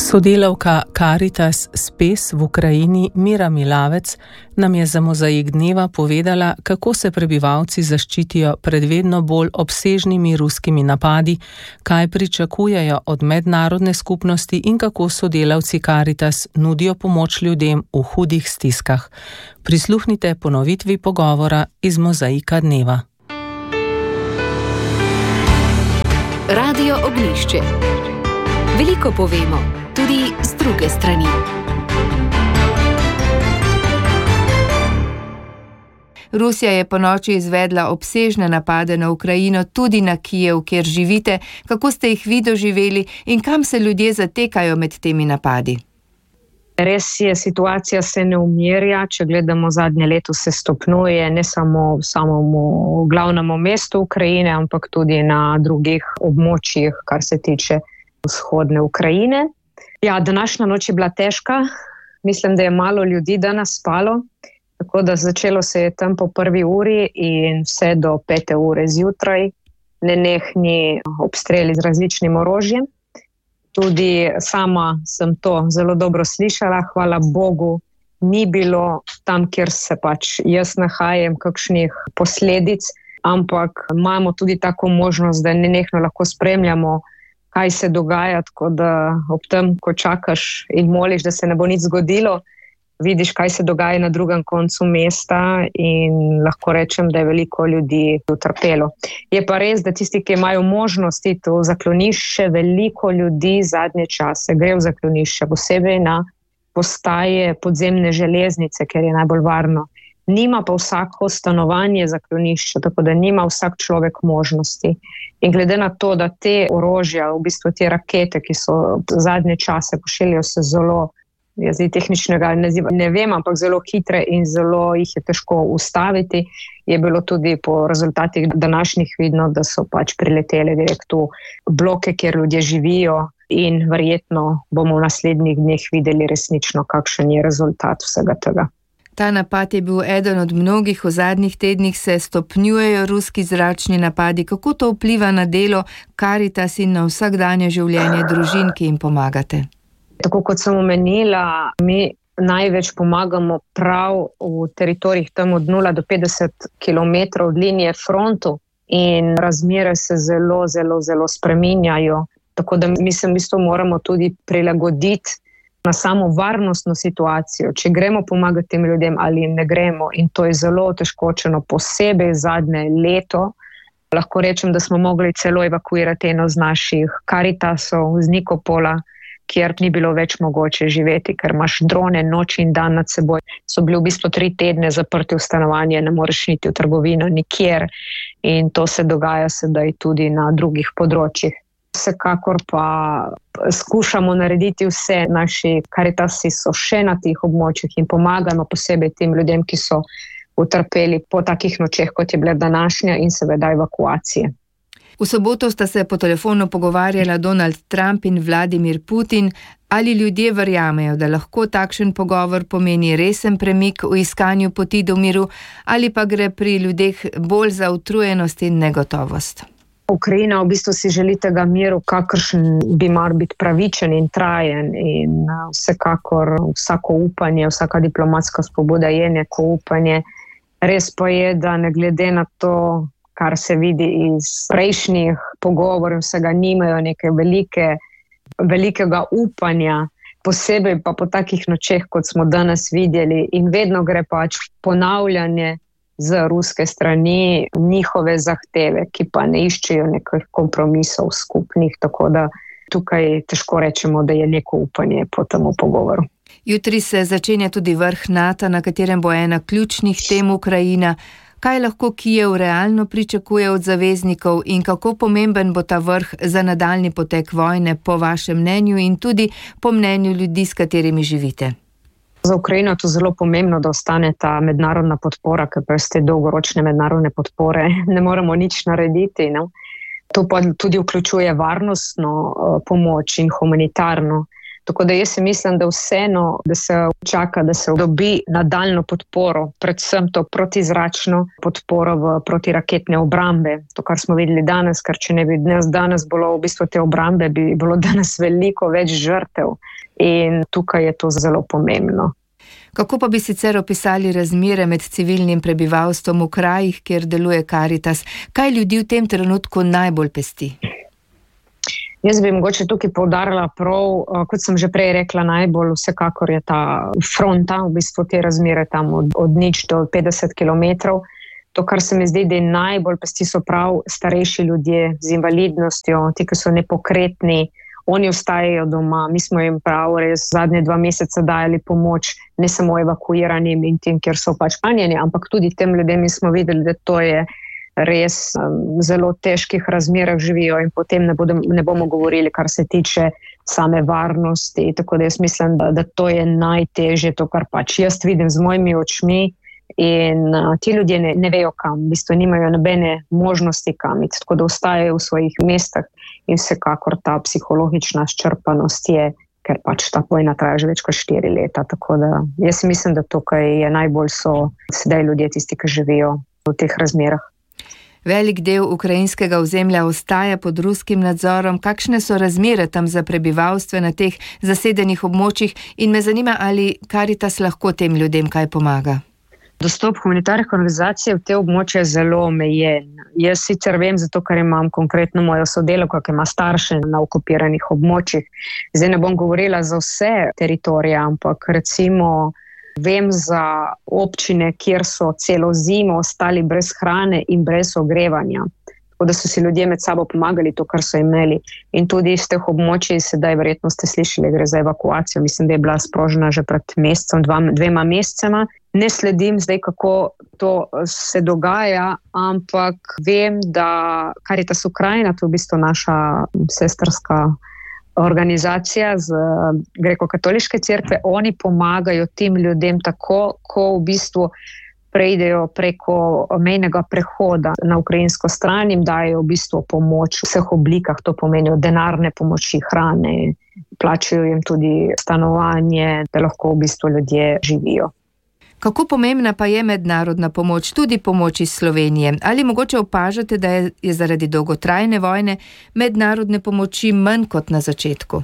Sodelavka Caritas Spes v Ukrajini Mira Milavec nam je za Mozaik dneva povedala, kako se prebivalci zaščitijo pred vedno bolj obsežnimi ruskimi napadi, kaj pričakujejo od mednarodne skupnosti in kako sodelavci Caritas nudijo pomoč ljudem v hudih stiskah. Prisluhnite ponovitvi pogovora iz Mozaika dneva. Radio Ognjišče. Veliko povemo, tudi z druge strani. Rusija je ponoči izvedla obsežne napade na Ukrajino, tudi na Kijev, kjer živite. Kako ste jih vi doživeli in kam se ljudje zatekajo med temi napadi? Res je, situacija se ne umirja, če gledamo zadnje leto se stopnjuje, ne samo v samemu glavnemu mestu Ukrajine, ampak tudi na drugih območjih, kar se tiče vzhodne Ukrajine. Ja, današnja noč je bila težka, mislim, da je malo ljudi danes spalo, tako da začelo se je tam po 1. uri in vse do 5. ure zjutraj, nenehni obstreli z različnim orožjem. Tudi sama sem to zelo dobro slišala, hvala Bogu, ni bilo tam, kjer se pač jaz nahajam, kakšnih posledic, ampak imamo tudi tako možnost, da nenehno lahko spremljamo, kaj se dogaja, tako da ob tem, ko čakaš in moliš, da se ne bo nič zgodilo, vidiš, kaj se dogaja na drugem koncu mesta in lahko rečem, da je veliko ljudi utrpelo. Je pa res, da tisti, ki imajo možnost iti v zaklonišče, veliko ljudi zadnje čase gre v zaklonišče, posebej na postaje podzemne železnice, ker je najbolj varno. Nima pa vsako stanovanje zaklonišče, tako da nima vsak človek možnosti. In glede na to, da te orožja, v bistvu te rakete, ki so zadnje čase pošiljajo se zelo, jaz zdaj tehničnega ne vem, ampak zelo hitre in zelo jih je težko ustaviti, je bilo tudi po rezultatih današnjih vidno, da so pač priletele direkt v bloke, kjer ljudje živijo in verjetno bomo v naslednjih dneh videli resnično, kakšen je rezultat vsega tega. Ta napad je bil eden od mnogih, v zadnjih tednih se stopnjujejo ruski zračni napadi. Kako to vpliva na delo Caritas in na vsakdanje življenje družin, ki jim pomagate? Tako kot sem omenila, mi največ pomagamo prav v teritorijih tam od 0 do 50 km od linije frontu in razmere se zelo, zelo, zelo spreminjajo. Tako da mislim, da moramo tudi prilagoditi na samo varnostno situacijo, če gremo pomagati tem ljudem ali ne gremo. In to je zelo otežkočeno, posebej zadnje leto. Lahko rečem, da smo mogli celo evakuirati eno z naših Caritasov z Nikopola, kjer ni bilo več mogoče živeti, ker imaš drone noč in dan nad seboj. So bili v bistvu 3 tedne zaprti v stanovanje, ne moreš niti v trgovino, nikjer. In to se dogaja sedaj tudi na drugih področjih. Vsekakor pa skušamo narediti vse, naši Caritasi so še na tih območjih in pomagamo posebej tem ljudem, ki so utrpeli po takih nočeh, kot je bila današnja in seveda evakuacije. V soboto sta se po telefonu pogovarjala Donald Trump in Vladimir Putin. Ali ljudje verjamejo, da lahko takšen pogovor pomeni resen premik v iskanju poti do miru, ali pa gre pri ljudeh bolj za utrujenost in negotovost? Ukrajina v bistvu si želi tega miru, kakršen bi moral biti pravičen in trajen in vsekakor vsako upanje, vsaka diplomatska spobuda je neko upanje. Res pa je, da ne glede na to, kar se vidi iz prejšnjih pogovorov, vsega nimajo neke velikega upanja, posebej pa po takih nočeh, kot smo danes videli, in vedno gre pač ponavljanje z ruske strani njihove zahteve, ki pa ne iščejo nekih kompromisov skupnih, tako da tukaj težko rečemo, da je neko upanje po temu pogovoru. Jutri se začenja tudi vrh NATO, na katerem bo ena ključnih tem Ukrajina. Kaj lahko Kijev realno pričakuje od zaveznikov in kako pomemben bo ta vrh za nadaljnji potek vojne po vašem mnenju in tudi po mnenju ljudi, s katerimi živite? Za Ukrajino je to zelo pomembno, da ostane ta mednarodna podpora, ker brez te dolgoročne mednarodne podpore ne moremo nič narediti. No? To pa tudi vključuje varnostno pomoč in humanitarno. Tako da jaz si mislim, da vseeno, da se čaka, da se dobi nadaljno podporo, predvsem to protizračno podporo v protiraketne obrambe. To, kar smo videli danes, ker če ne bi danes bilo v bistvu te obrambe, bi bilo danes veliko več žrtev. In tukaj je to zelo pomembno. Kako pa bi sicer opisali razmere med civilnim prebivalstvom v krajih, kjer deluje Karitas? Kaj ljudi v tem trenutku najbolj pesti? Jaz bi mogoče tukaj poudarila prav, kot sem že prej rekla, najbolj vsekakor je ta fronta, v bistvu te razmere tam od 0 do 50 kilometrov. To, kar se mi zdi, da je najbolj pesti, so prav starejši ljudje z invalidnostjo, ti, ki so nepokretni, oni ostajajo doma. Mi smo jim prav res zadnje 2 meseca dajali pomoč, ne samo evakuiranim in tem, kjer so pač ranjeni, ampak tudi tem ljudem smo videli, da to je res zelo težkih razmerah živijo in potem ne bomo govorili, kar se tiče same varnosti. Tako da jaz mislim, da to je najtežje, to, kar pač jaz vidim z mojimi očmi in ti ljudje ne vejo kam, v bistvu nimajo nobene možnosti kam iti, tako da ostajajo v svojih mestah in vsekakor ta psihologična izčrpanost je, ker pač ta vojna traja že več kot 4 leta. Tako da jaz mislim, da tukaj je najbolj so sedaj ljudje tisti, ki živijo v teh razmerah. Velik del ukrajinskega ozemlja ostaja pod ruskim nadzorom. Kakšne so razmere tam za prebivalstvo na teh zasedenih območjih in me zanima, ali Karitas lahko tem ljudem kaj pomaga? Dostop humanitarnih organizacij v te območje je zelo omejen. Jaz sicer vem, zato ker imam konkretno mojo sodelavko, ki ima starše na okupiranih območjih. Zdaj ne bom govorila za vse teritorije, ampak recimo vem za občine, kjer so celo zimo ostali brez hrane in brez ogrevanja. Tako da so si ljudje med sabo pomagali to, kar so imeli. In tudi iz teh območij sedaj verjetno ste slišali, gre za evakuacijo. Mislim, da je bila sprožena že pred mesecem, 2 mesecema. Ne sledim zdaj, kako to se dogaja, ampak vem, da Karitas Ukrajina, to je v bistvu naša sestrska organizacija z Greko-katoliške cerkve, oni pomagajo tem ljudem tako, ko v bistvu preidejo preko mejnega prehoda na ukrajinsko stran, jim dajo v bistvu pomoč v vseh oblikah, to pomenijo denarne pomoči, hrane, plačajo jim tudi stanovanje, da lahko v bistvu ljudje živijo. Kako pomembna pa je mednarodna pomoč, tudi pomoč iz Slovenije? Ali mogoče opažate, da je zaradi dolgotrajne vojne mednarodne pomoči manj kot na začetku?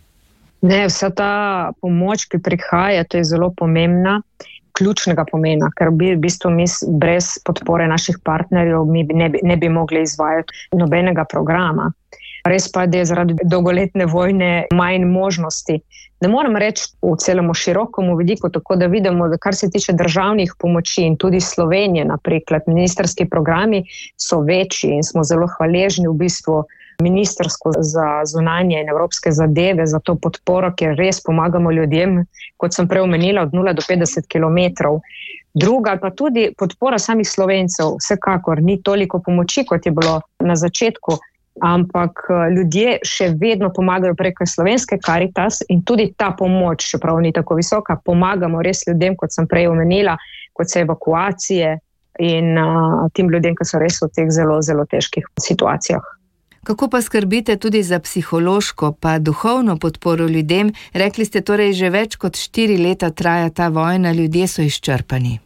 Ne, vsa ta pomoč, ki prihaja, to je zelo pomembna, ključnega pomena, ker v bistvu mi brez podpore naših partnerjev mi ne bi mogli izvajati nobenega programa. Res pa, da je zaradi dolgoletne vojne manj možnosti. Ne moram reči v celemu širokomu vidiku, tako da vidimo, da kar se tiče državnih pomoči in tudi Slovenije, napriklad ministerski programi so večji in smo zelo hvaležni v bistvu Ministrstvo za zunanje in evropske zadeve za to podporo, ker res pomagamo ljudem, kot sem prej omenila, od 0 do 50 kilometrov. Druga pa tudi podpora samih Slovencev, vsekakor ni toliko pomoči, kot je bilo na začetku, ampak ljudje še vedno pomagajo preko slovenske Karitas in tudi ta pomoč, čeprav ni tako visoka, pomagamo res ljudem, kot sem prej omenila, kot so evakuacije in tim ljudem, ki so res v teh zelo, zelo težkih situacijah. Kako pa skrbite tudi za psihološko pa duhovno podporo ljudem? Rekli ste torej, že več kot 4 leta traja ta vojna, ljudje so izčrpani.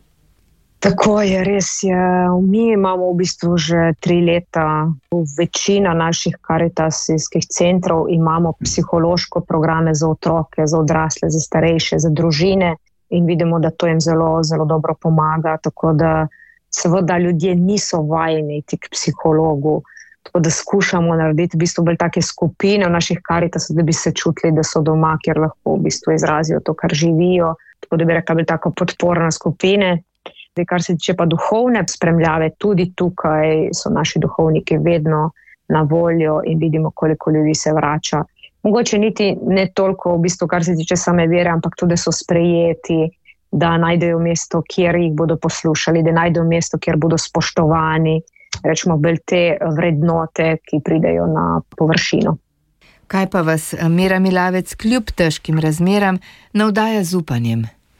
Tako je, res je. Mi imamo v bistvu že 3 leta, večina naših karitasijskih centrov imamo psihološko programe za otroke, za odrasle, za starejše, za družine in vidimo, da to jim zelo, zelo dobro pomaga, tako da seveda ljudje niso vajeni iti k psihologu, tako da skušamo narediti v bistvu bolj take skupine v naših karitasih, da bi se čutili, da so doma, kjer lahko v bistvu izrazijo to, kar živijo, tako da bi rekla, bolj tako podporne skupine. Kar se tiče pa duhovne spremljave, tudi tukaj so naši duhovniki vedno na voljo in vidimo, koliko ljudi se vrača. Mogoče niti ne toliko v bistvu, kar se tiče same vere, ampak tudi so sprejeti, da najdejo mesto, kjer jih bodo poslušali, da najdejo mesto, kjer bodo spoštovani, rečemo bolj te vrednote, ki pridejo na površino. Kaj pa vas, Mira Milavec, kljub težkim razmeram navdaja z upanjem?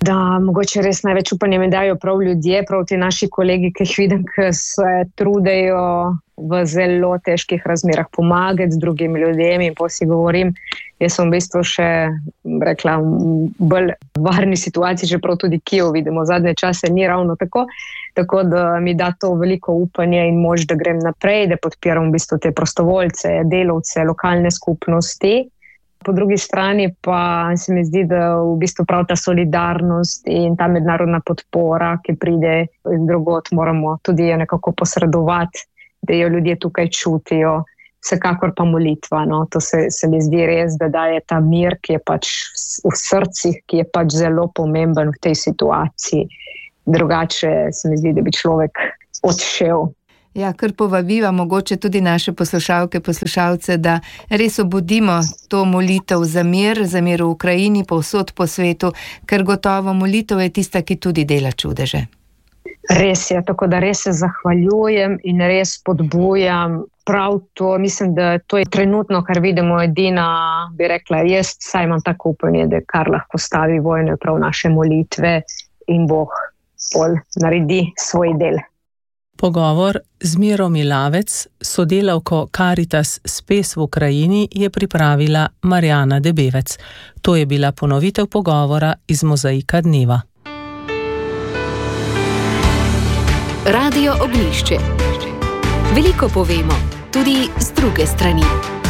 Da, mogoče res največ upanja mi dajo prav ljudje, prav ti naši kolegi, ki jih vidim, ki se trudejo v zelo težkih razmerah pomagati z drugimi ljudmi. In pa si govorim, jaz sem v bistvu še rekla v bolj varni situaciji, čeprav tudi Kijev vidimo zadnje čase ni ravno tako. Tako da mi da to veliko upanje in moč, da grem naprej, da podpiram v bistvu te prostovoljce, delavce, lokalne skupnosti. Po drugi strani pa se mi zdi, da v bistvu prav ta solidarnost in ta mednarodna podpora, ki pride iz drugot, moramo tudi nekako posredovati, da jo ljudje tukaj čutijo. Vsekakor pa molitva, no? To se mi zdi res, da daje ta mir, ki je pač v srcih, ki je pač zelo pomemben v tej situaciji. Drugače se mi zdi, da bi človek odšel. Ja, kar povabiva mogoče tudi naše poslušalke, poslušalce, da res obudimo to molitev za mir v Ukrajini, povsod po svetu, ker gotovo molitev je tista, ki tudi dela čudeže. Res je, tako da res se zahvaljujem in res spodbujam. Prav to, mislim, da to je trenutno, kar vidimo edina, bi rekla, jaz saj imam tako upanje, da kar lahko stavi vojno, prav naše molitve in Bog pol naredi svoj del. Pogovor z Miro Milavec, sodelavko Caritas Spes v Ukrajini, je pripravila Marjana Debevec. To je bila ponovitev pogovora iz Mozaika dneva. Radio Ognjišče. Veliko povemo, tudi z druge strani.